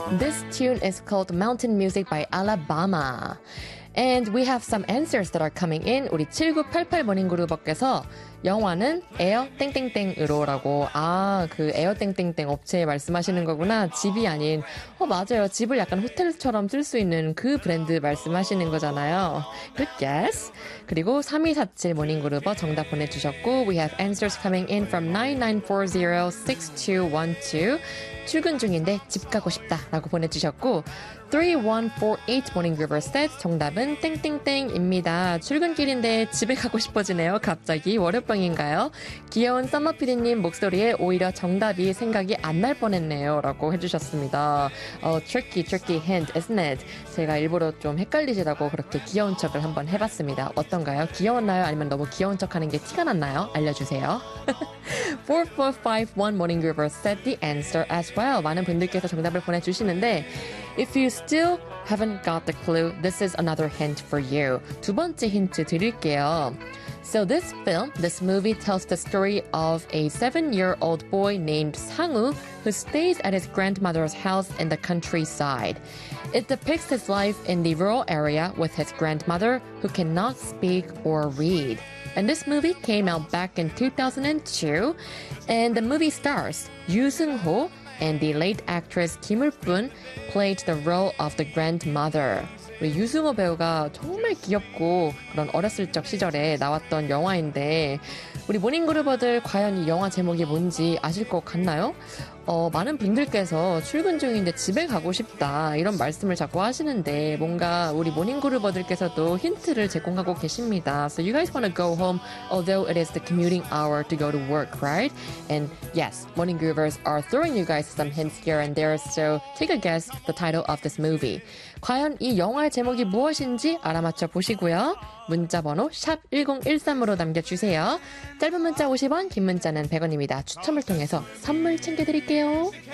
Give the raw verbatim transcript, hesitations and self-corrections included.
This tune is called Mountain Music by Alabama. And we have some answers that are coming in. 우리 칠구팔팔 모닝그루버께서 영화는 에어 땡땡땡으로라고. 아, 그 에어 땡땡땡 업체 말씀하시는 거구나. 집이 아닌. 어, 맞아요. 집을 약간 호텔처럼 쓸 수 있는 그 브랜드 말씀하시는 거잖아요. Good guess. 그리고 삼이사칠 모닝그루버 정답 보내주셨고 We have answers coming in from nine nine four zero six two one two. 출근 중인데 집 가고 싶다 라고 보내주셨고 three one four eight 모닝그루버 said 정답은 땡땡땡입니다. 출근길인데 집에 가고 싶어지네요. 갑자기 월요병인가요? 귀여운 썸머피디님 목소리에 오히려 정답이 생각이 안 날 뻔했네요 라고 해주셨습니다. 어, tricky tricky hint isn't it? 제가 일부러 좀 헷갈리시라고 그렇게 귀여운 척을 한번 해봤습니다. 어떤가요? 귀여웠나요? 아니면 너무 귀여운 척하는 게 티가 났나요? 알려주세요. four four five one 모닝그루버 said the answer as well. 많은 분들께서 정답을 보내주시는데 If you still haven't got the clue, this is another hint for you. 두 번째 힌트 드릴게요. So this film, this movie tells the story of a seven-year-old boy named Sang-woo who stays at his grandmother's house in the countryside. It depicts his life in the rural area with his grandmother who cannot speak or read. And this movie came out back in two thousand two, and the movie stars Yoo Seung-ho and the late actress Kim Ul-bun played the role of the grandmother. 우리 유승호 배우가 정말 귀엽고 그런 어렸을 적 시절에 나왔던 영화인데 우리 모닝그루버들 과연 이 영화 제목이 뭔지 아실 것 같나요? 어, 많은 분들께서 출근 중인데 집에 가고 싶다 이런 말씀을 자꾸 하시는데 뭔가 우리 모닝그루버들께서도 힌트를 제공하고 계십니다. So you guys want to go home although it is the commuting hour to go to work, right? And yes, 모닝그루버s are throwing you guys some hints here and there, so take a guess the title of this movie. 과연 이 영화의 제목이 무엇인지 알아맞혀 보시고요. 문자번호 샵 일공일삼으로 남겨주세요. 짧은 문자 오십 원, 긴 문자는 백 원입니다. 추첨을 통해서 선물 챙겨드릴게요.